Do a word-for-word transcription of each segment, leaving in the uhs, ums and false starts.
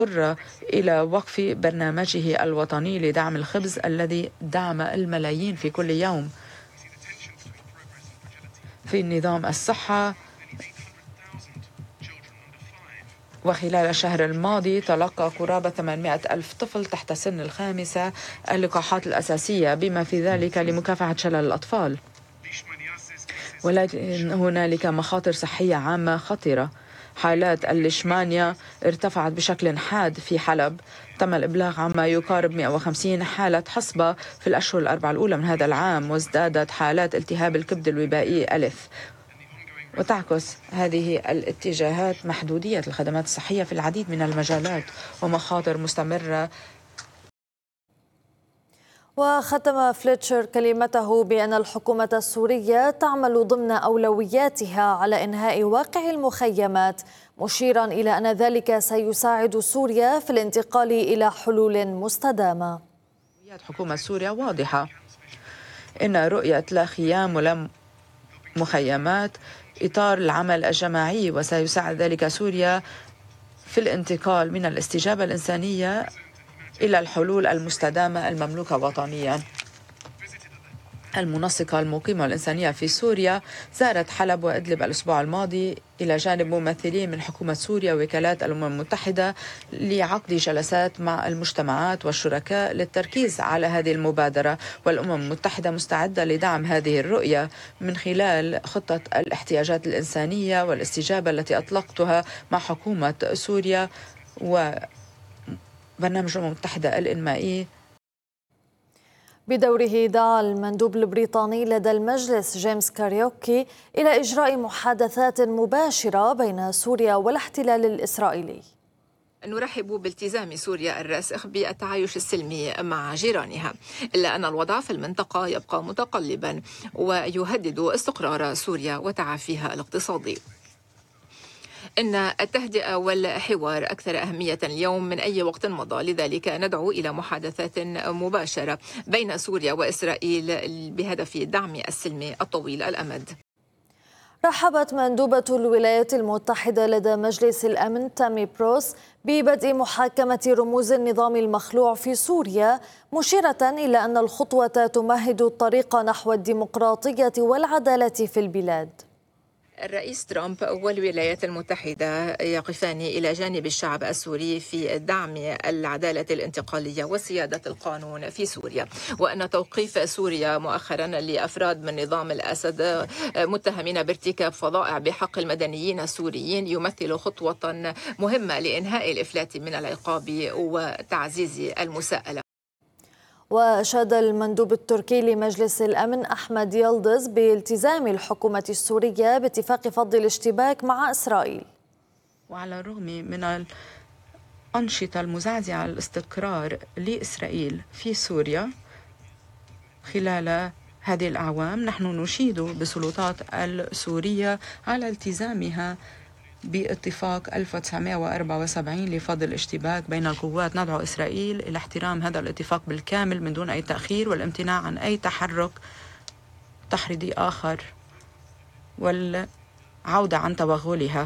اضطر إلى وقف برنامجه الوطني لدعم الخبز الذي دعم الملايين في كل يوم. في نظام الصحة، وخلال الشهر الماضي تلقى قرابة ثمانمائة ألف طفل تحت سن الخامسة اللقاحات الأساسية، بما في ذلك لمكافحة شلل الأطفال. ولكن هنالك مخاطر صحية عامة خطرة. حالات الليشمانيا ارتفعت بشكل حاد في حلب. تم الإبلاغ عن ما يقارب مئة وخمسين حالة حصبة في الأشهر الأربعة الأولى من هذا العام، وازدادت حالات التهاب الكبد الوبائي ألف. وتعكس هذه الاتجاهات محدودية الخدمات الصحية في العديد من المجالات ومخاطر مستمرة. وختم فليتشر كلمته بأن الحكومة السورية تعمل ضمن أولوياتها على إنهاء واقع المخيمات، مشيرا إلى أن ذلك سيساعد سوريا في الانتقال إلى حلول مستدامة. حكومة سوريا واضحة، إن رؤية لا خيام ولا مخيمات إطار العمل الجماعي، وسيساعد ذلك سوريا في الانتقال من الاستجابة الإنسانية إلى الحلول المستدامة المملوكة وطنيا. المنسقة المقيمة الإنسانية في سوريا زارت حلب وإدلب الأسبوع الماضي إلى جانب ممثلين من حكومة سوريا ووكالات الأمم المتحدة لعقد جلسات مع المجتمعات والشركاء للتركيز على هذه المبادرة. والأمم المتحدة مستعدة لدعم هذه الرؤية من خلال خطة الاحتياجات الإنسانية والاستجابة التي أطلقتها مع حكومة سوريا وبرنامج الأمم المتحدة الإنمائي. بدوره دعا المندوب البريطاني لدى المجلس جيمس كاريوكي إلى إجراء محادثات مباشرة بين سوريا والاحتلال الإسرائيلي. نرحب بالتزام سوريا الراسخ بالتعايش السلمي مع جيرانها، إلا أن الوضع في المنطقة يبقى متقلبا ويهدد استقرار سوريا وتعافيها الاقتصادي. إن التهدئة والحوار أكثر أهمية اليوم من أي وقت مضى، لذلك ندعو إلى محادثات مباشرة بين سوريا وإسرائيل بهدف دعم السلم الطويل الأمد. رحبت مندوبة الولايات المتحدة لدى مجلس الأمن تامي بروس ببدء محاكمة رموز النظام المخلوع في سوريا، مشيرة إلى أن الخطوة تمهد الطريق نحو الديمقراطية والعدالة في البلاد. الرئيس ترامب والولايات المتحدة يقفان إلى جانب الشعب السوري في دعم العدالة الانتقالية وسيادة القانون في سوريا، وأن توقيف سوريا مؤخرا لأفراد من نظام الأسد متهمين بارتكاب فظائع بحق المدنيين السوريين يمثل خطوة مهمة لإنهاء الإفلات من العقاب وتعزيز المساءلة. وأشاد المندوب التركي لمجلس الأمن أحمد يلدز بالتزام الحكومة السورية باتفاق فض الاشتباك مع إسرائيل. وعلى الرغم من الأنشطة المزعزعة الاستقرار لإسرائيل في سوريا خلال هذه الأعوام، نحن نشيد بالسلطات السورية على التزامها باتفاق ألف وتسعمائة وأربعة وسبعين لفض الاشتباك بين القوات. ندعو إسرائيل إلى احترام هذا الاتفاق بالكامل من دون أي تأخير، والامتناع عن أي تحرك تحريضي آخر والعودة عن توغلها.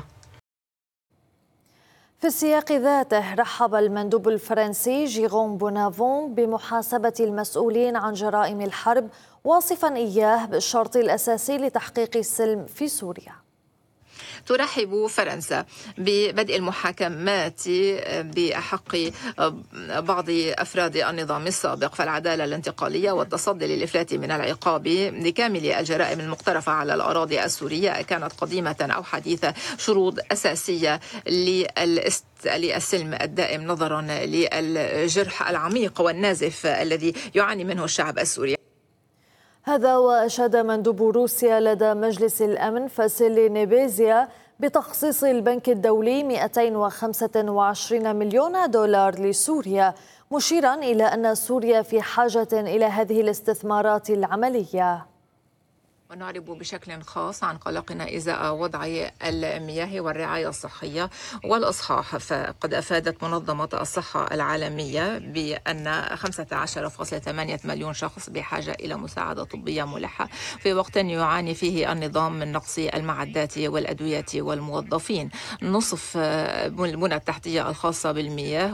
في السياق ذاته، رحب المندوب الفرنسي جيروم بونافون بمحاسبة المسؤولين عن جرائم الحرب، واصفا إياه بالشرط الأساسي لتحقيق السلم في سوريا. ترحب فرنسا ببدء المحاكمات بحق بعض أفراد النظام السابق فالعدالة الانتقالية والتصدي للإفلات من العقاب لكامل الجرائم المقترفة على الأراضي السورية، كانت قديمة أو حديثة، شروط أساسية للسلم الدائم نظرا للجرح العميق والنازف الذي يعاني منه الشعب السوري. هذا وأشاد مندوب روسيا لدى مجلس الأمن فاسيلي نيبيزيا بتخصيص البنك الدولي مئتين وخمسة وعشرين مليون دولار لسوريا، مشيرا إلى أن سوريا في حاجة إلى هذه الاستثمارات العملية. ونعرب بشكل خاص عن قلقنا إزاء وضع المياه والرعاية الصحية والإصحاح. فقد أفادت منظمة الصحة العالمية بأن خمسة عشر فاصلة ثمانية مليون شخص بحاجة إلى مساعدة طبية ملحة في وقت يعاني فيه النظام من نقص المعدات والأدوية والموظفين. نصف البنى التحتية الخاصة بالمياه